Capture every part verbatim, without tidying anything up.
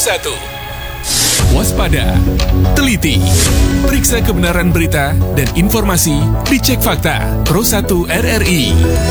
satu. Waspada, teliti, periksa kebenaran berita dan informasi, dicek fakta. Pro satu R R I.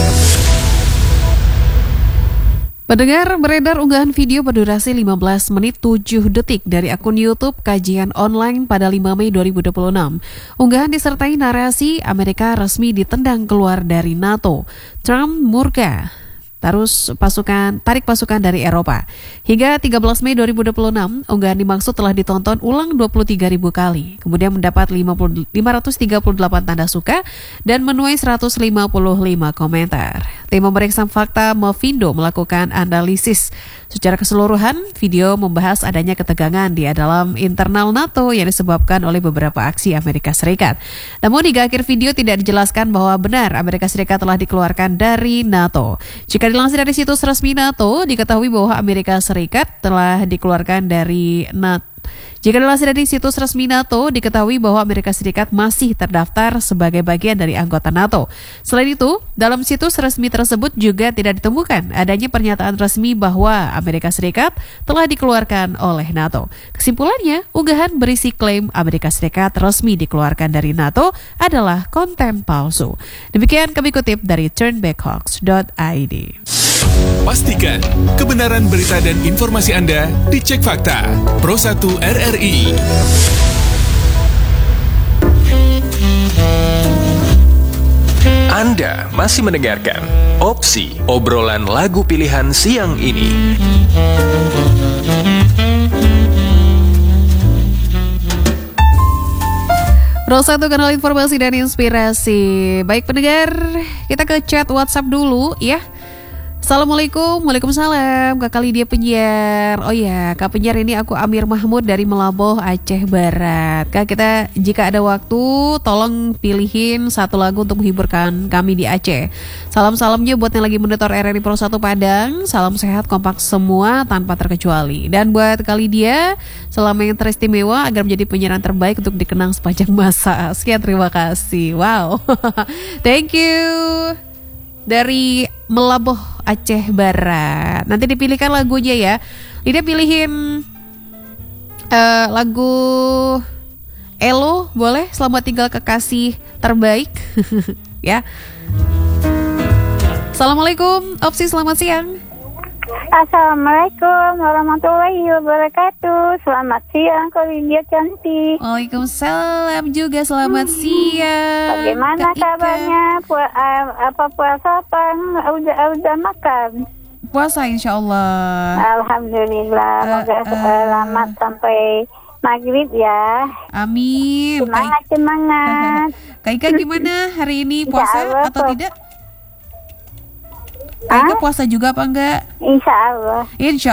Pendengar, beredar unggahan video berdurasi lima belas menit tujuh detik dari akun YouTube Kajian Online pada lima Mei dua ribu dua puluh enam. Unggahan disertai narasi Amerika resmi ditendang keluar dari NATO. Trump murka. Terus pasukan tarik pasukan dari Eropa. Hingga tiga belas Mei dua ribu dua puluh enam, unggahan dimaksud telah ditonton ulang dua puluh tiga ribu kali. Kemudian mendapat lima ratus tiga puluh delapan tanda suka dan menuai seratus lima puluh lima komentar. Tim pemeriksa fakta Movindo melakukan analisis secara keseluruhan. Video membahas adanya ketegangan di dalam internal NATO yang disebabkan oleh beberapa aksi Amerika Serikat. Namun hingga akhir video tidak dijelaskan bahwa benar Amerika Serikat telah dikeluarkan dari NATO. Jika dilansir dari situs resmi NATO, diketahui bahwa Amerika Serikat telah dikeluarkan dari NATO. Jika dilansir dari situs resmi NATO, diketahui bahwa Amerika Serikat masih terdaftar sebagai bagian dari anggota NATO. Selain itu, dalam situs resmi tersebut juga tidak ditemukan adanya pernyataan resmi bahwa Amerika Serikat telah dikeluarkan oleh NATO. Kesimpulannya, unggahan berisi klaim Amerika Serikat resmi dikeluarkan dari NATO adalah konten palsu. Demikian kami kutip dari turnbackhawks dot i d. Pastikan kebenaran berita dan informasi Anda dicek fakta. Pro satu R R I. Anda masih mendengarkan Opsi Obrolan Lagu Pilihan siang ini. Pro satu, kanal informasi dan inspirasi. Baik pendengar, kita ke chat WhatsApp dulu ya. Assalamualaikum, waalaikumsalam Kak Lydia penyiar. Oh ya, Kak penyiar, ini aku Amir Mahmud dari Melaboh, Aceh Barat. Kak, kita jika ada waktu tolong pilihin satu lagu untuk menghiburkan kami di Aceh. Salam-salamnya buat yang lagi monitor R R I Pro satu Padang. Salam sehat kompak semua tanpa terkecuali. Dan buat Kak Lydia, selama yang teristimewa agar menjadi penyiaran terbaik untuk dikenang sepanjang masa. Sekian, terima kasih. Wow. Thank you. Dari Melaboh, Aceh Barat. Nanti dipilihkan lagunya ya. Lydia pilihin uh, lagu Elo, boleh? Selamat tinggal kekasih terbaik. Ya. Assalamualaikum, Opsi, selamat siang. Assalamualaikum warahmatullahi wabarakatuh. Selamat siang, Kak Lydia cantik. Waalaikumsalam juga, selamat siang. Bagaimana Kak Ika. kabarnya? Pu- uh, apa puasa apa? Udah udah makan? Puasa insya Allah. Alhamdulillah. Uh, Semoga uh, selamat sampai maghrib ya. Amin. Semangat semangat. Kak Ika gimana hari ini, puasa Ya Allah, atau po- tidak? Kak Ika puasa juga apa enggak? Insya Allah. Insya